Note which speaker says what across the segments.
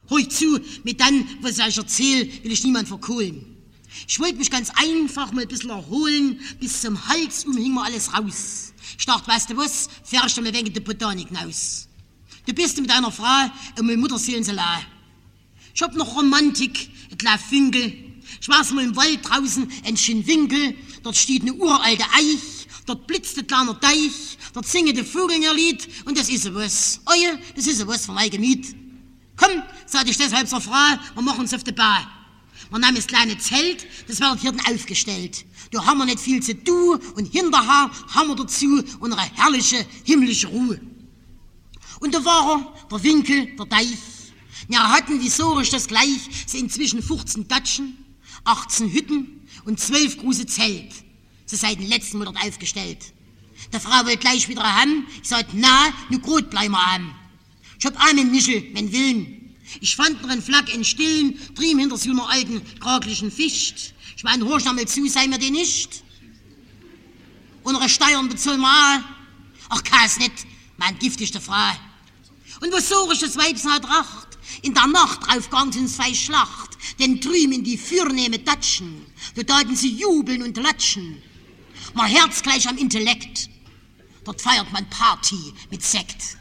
Speaker 1: Hör zu, mit dann, was ich euch erzähle, will ich niemand verkohlen. Ich wollte mich ganz einfach mal ein bisschen erholen, bis zum Hals hing mir alles raus. Ich dachte, weißt du was, fährst du mal wegen der Botanik aus. Du bist mit einer Frau und meine Mutter sehen sie la. Ich hab noch Romantik, ein kleiner Finkel. Ich war mal im Wald draußen, ein schönen Winkel. Dort steht eine uralte Eich, dort blitzt ein kleiner Teich, dort singe der Vogel ihr Lied und das ist was. Oh ja, das ist was für mein Gemüt. Komm, sagte ich deshalb zur Frau, wir machen uns auf die Bahn. Wir nehmen das kleine Zelt, das wird hier aufgestellt. Da haben wir nicht viel zu tun und hinterher haben wir dazu unsere herrliche himmlische Ruhe. Und da war der Winkel, der Teich. Ja, hatten wie so ist das gleich, so inzwischen 15 Datschen, 18 Hütten und 12 große Zelt. Sie seit dem letzten Mal dort aufgestellt. Der Frau wollte gleich wieder haben. Ich sagte, na, nur gut bleiben wir haben. Ich hab auch mein Nischel, mein Willen. Ich fand noch einen Flack in Stillen, trieb hinter so einer alten, kraglichen Ficht. Ich mein, hörst du mal zu, sei mir die nicht. Unsere Steuern bezahlen wir auch. Ach, kann's nicht, mein giftigste Frau. Und was so ist das Weibs hat Tracht? In der Nacht draufgegangen sind zwei Schlacht, denn drüben in die fürnehme Datschen, da taten sie jubeln und latschen. Mein Herz gleich am Intellekt, dort feiert man Party mit Sekt.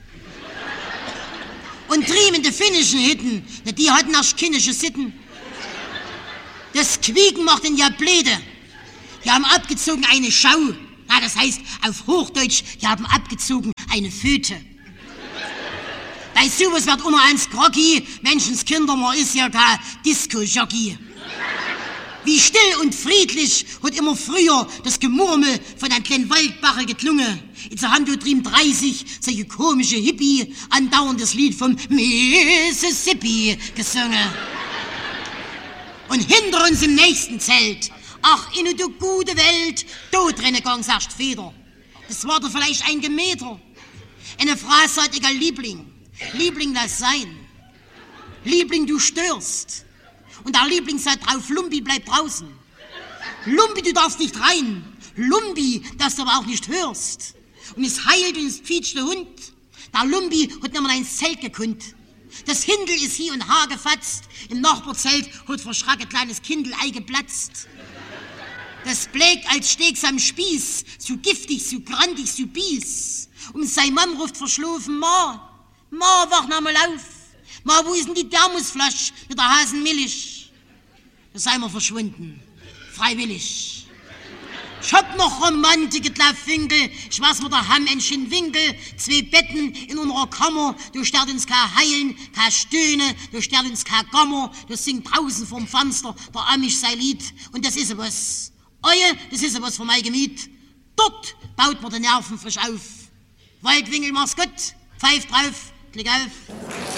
Speaker 1: Und drüben in die finnischen Hütten, die hatten erst kindische Sitten. Das Quieken macht den ja bläde. Die haben abgezogen eine Schau, ja, das heißt auf Hochdeutsch, die haben abgezogen eine Föte. Bei sowas wird immer eins groggy, Menschenskinder, man ist ja kein Disco-Jockey. Wie still und friedlich hat immer früher das Gemurmel von einem kleinen Waldbacher geklungen. Jetzt haben wir drüben 30 solche komische Hippie andauernd das Lied vom Mississippi gesungen. Und hinter uns im nächsten Zelt, ach, in der gute Welt, dort drinnen gang erst Feder. Das war doch vielleicht ein Gemeter. Eine Frau sagt, egal Liebling. Liebling, lass sein. Liebling, du störst. Und der Liebling sagt drauf, Lumpi, bleib draußen. Lumpi, du darfst nicht rein. Lumpi, dass du aber auch nicht hörst. Und es heilt und es quietscht der Hund. Der Lumpi hat nicht mal ins Zelt gekunnt. Das Hindel ist hier und Haar gefatzt. Im Nachbarzelt hat verschrack ein kleines Kindel Ei geplatzt. Das blägt als Steaks am Spieß, so giftig, so grantig, so bies. Und sein Mann ruft verschlafen, Ma, wach noch mal auf. Ma, wo ist denn die Thermosflasche mit der Hasenmilch? Da sei wir verschwunden. Freiwillig. Ich hab noch Romantik, Finkel. Ich weiß mit der Hamm ein schönen Winkel. 2 Betten in unserer Kammer. Du stört uns kein Heilen, kein Stöhne. Du stört uns kein Gammer. Du singt draußen vorm Fenster der Amish sein Lied. Und das ist was. Oje, das ist was für mein Gemüt. Dort baut man die Nerven frisch auf. Waldwinkel, mach's gut. Pfeif drauf. Klick auf.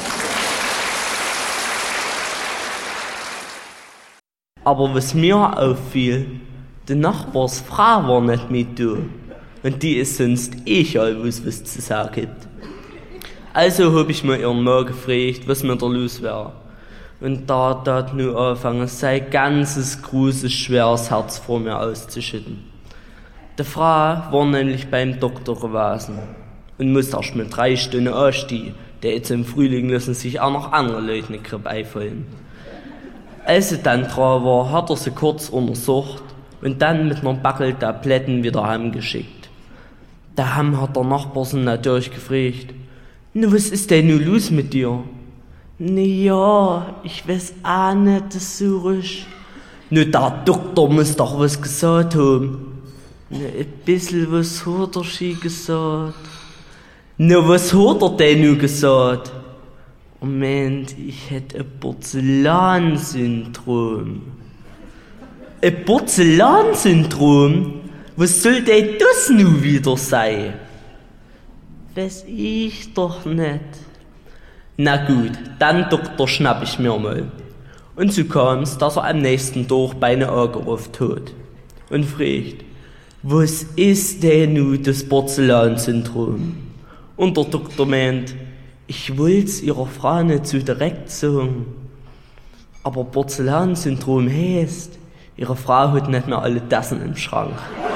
Speaker 2: Aber was mir auffiel, die Nachbarsfrau war nicht mit da. Und die ist sonst egal, was zu sagen gibt. Also hab ich mir ihren Mann gefragt, was mir da los wäre. Und da tat nur anfangen, sein ganzes großes, schweres Herz vor mir auszuschütten. Die Frau war nämlich beim Doktor gewesen. Und musste erst mit 3 Stunden anstehen, der jetzt im Frühling lassen sich auch noch andere Leute eine Grippe einfallen. Als sie dann dran war, hat er sie kurz untersucht und dann mit einer Backel Tabletten wieder heimgeschickt. Daheim hat der Nachbar sie natürlich gefragt, »Nu, was ist denn nun los mit dir?« »Ja, ich weiß auch nicht, das so ruhig.« »Nu, der Doktor muss doch was gesagt haben.« »Ein bisschen was hat er schon gesagt.« »Na, was hat er denn nun gesagt?« »Moment, ich hätte ein Porzellansyndrom.« »Ein Porzellansyndrom? Was soll denn das nun wieder sein?« »Weiß ich doch nicht.« »Na gut, dann Doktor schnapp ich mir mal.« Und so kam's, dass er am nächsten Tag Beine angerufen hat und fragt, was ist denn nun das Porzellansyndrom? Und der Doktor meint, ich wollt's ihrer Frau nicht so direkt sagen. Aber Porzellansyndrom heißt, ihre Frau hat nicht mehr alle Tassen im Schrank.